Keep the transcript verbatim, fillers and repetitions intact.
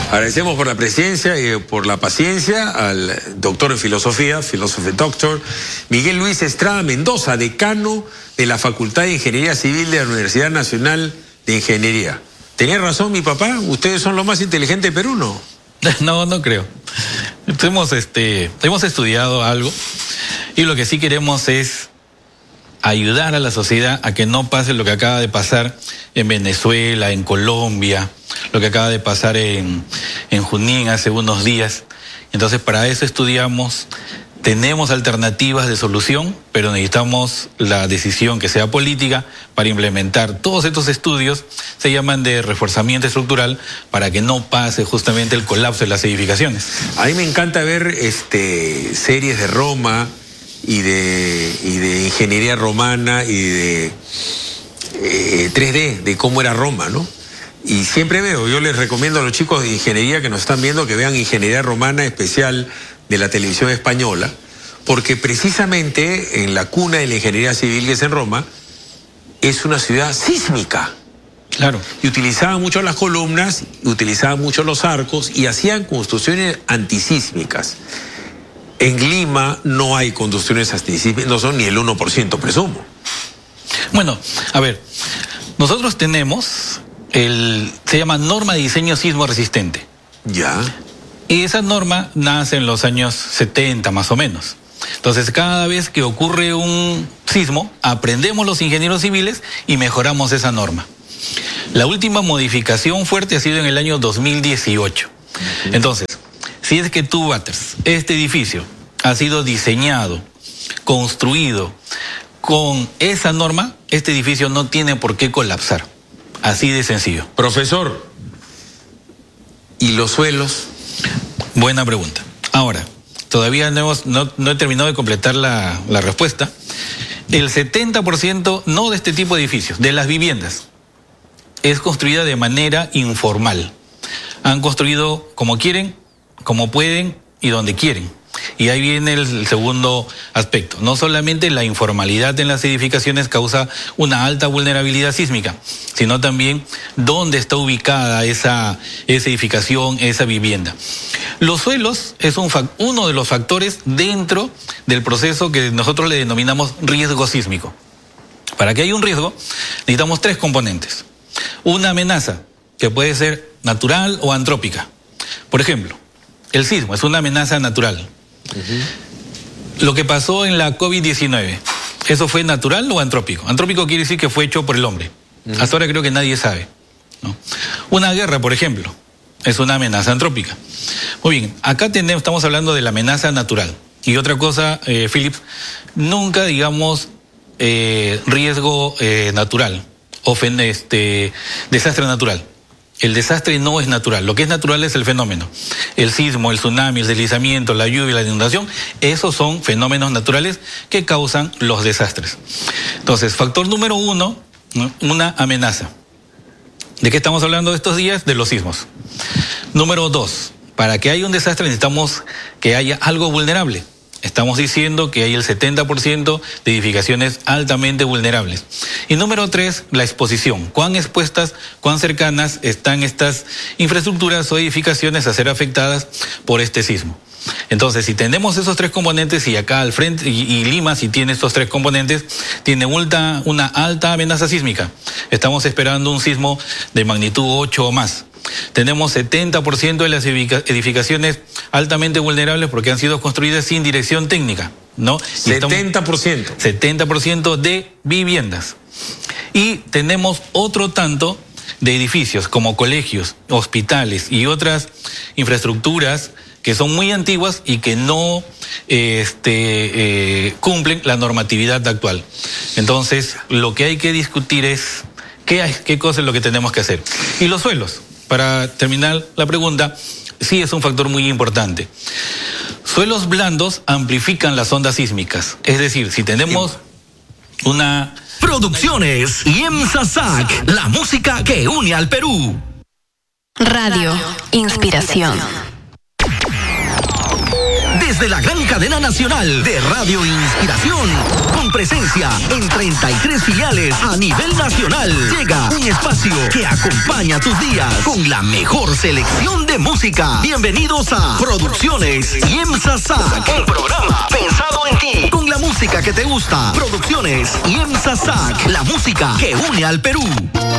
Agradecemos por la presencia y por la paciencia al doctor en filosofía, philosophy doctor, Miguel Luis Estrada Mendoza, decano de la Facultad de Ingeniería Civil de la Universidad Nacional de Ingeniería. ¿Tenía razón mi papá? Ustedes son los más inteligentes de Perú, ¿no? No, no creo. Hemos, este, hemos estudiado algo y lo que sí queremos es ayudar a la sociedad a que no pase lo que acaba de pasar en Venezuela, en Colombia, lo que acaba de pasar en, en Junín hace unos días. Entonces, para eso estudiamos, tenemos alternativas de solución, pero necesitamos la decisión que sea política para implementar todos estos estudios, se llaman de reforzamiento estructural, para que no pase justamente el colapso de las edificaciones. A mí me encanta ver este, series de Roma y de, y de ingeniería romana y de eh, tres D, de cómo era Roma, ¿no? Y siempre veo, yo les recomiendo a los chicos de ingeniería que nos están viendo que vean Ingeniería Romana Especial de la televisión española, porque precisamente en la cuna de la ingeniería civil, que es en Roma, es una ciudad sísmica. Claro. Y utilizaban mucho las columnas, utilizaban mucho los arcos y hacían construcciones antisísmicas. En Lima no hay construcciones antisísmicas, no son ni el uno por ciento, presumo. Bueno, a ver, nosotros tenemos, el, se llama norma de diseño sismo resistente. Ya. Y esa norma nace en los años setenta más o menos. Entonces, cada vez que ocurre un sismo, aprendemos los ingenieros civiles y mejoramos esa norma. La última modificación fuerte ha sido en el año dos mil dieciocho. Entonces, si es que tú, Waters, este edificio ha sido diseñado, construido con esa norma, este edificio no tiene por qué colapsar. Así de sencillo. Profesor, ¿y los suelos? Buena pregunta. Ahora, todavía no, hemos, no, no he terminado de completar la, la respuesta. El setenta por ciento, no de este tipo de edificios, de las viviendas, es construida de manera informal. Han construido como quieren, como pueden y donde quieren. Y ahí viene el segundo aspecto. No solamente la informalidad en las edificaciones causa una alta vulnerabilidad sísmica, sino también dónde está ubicada esa, esa edificación, esa vivienda. Los suelos es un, uno de los factores dentro del proceso que nosotros le denominamos riesgo sísmico. Para que haya un riesgo, necesitamos tres componentes. Una amenaza, que puede ser natural o antrópica. Por ejemplo, el sismo es una amenaza natural. Uh-huh. Lo que pasó en la COVID diecinueve, ¿eso fue natural o antrópico? Antrópico quiere decir que fue hecho por el hombre. Uh-huh. Hasta ahora creo que nadie sabe, ¿no? Una guerra, por ejemplo, es una amenaza antrópica. Muy bien, acá tenemos, estamos hablando de la amenaza natural. Y otra cosa, eh, Phillips, nunca digamos eh, riesgo eh, natural o este, desastre natural. El desastre no es natural. Lo que es natural es el fenómeno. El sismo, el tsunami, el deslizamiento, la lluvia, la inundación, esos son fenómenos naturales que causan los desastres. Entonces, factor número uno, ¿no? Una amenaza. ¿De qué estamos hablando estos días? De los sismos. Número dos, para que haya un desastre necesitamos que haya algo vulnerable. Estamos diciendo que hay el setenta por ciento de edificaciones altamente vulnerables. Y número tres, la exposición. ¿Cuán expuestas, cuán cercanas están estas infraestructuras o edificaciones a ser afectadas por este sismo? Entonces, si tenemos esos tres componentes, y acá al frente, y, y Lima, si tiene estos tres componentes, tiene una, una alta amenaza sísmica. Estamos esperando un sismo de magnitud ocho o más. Tenemos setenta por ciento de las edificaciones altamente vulnerables porque han sido construidas sin dirección técnica, ¿no? setenta por ciento. setenta por ciento de viviendas. Y tenemos otro tanto de edificios como colegios, hospitales y otras infraestructuras que son muy antiguas y que no este, eh, cumplen la normatividad actual. Entonces, lo que hay que discutir es qué, hay, qué cosa es lo que tenemos que hacer. Y los suelos. Para terminar la pregunta, sí es un factor muy importante. Suelos blandos amplifican las ondas sísmicas. Es decir, si tenemos una... Producciones y IEMSA-SAC, la música que une al Perú. Radio Inspiración. desde la gran cadena nacional de Radio Inspiración, con presencia en treinta y tres filiales a nivel nacional. Llega un espacio que acompaña tus días con la mejor selección de música. Bienvenidos a Producciones IEMSA S A C, un programa pensado en ti, con la música que te gusta. Producciones IEMSA S A C, la música que une al Perú.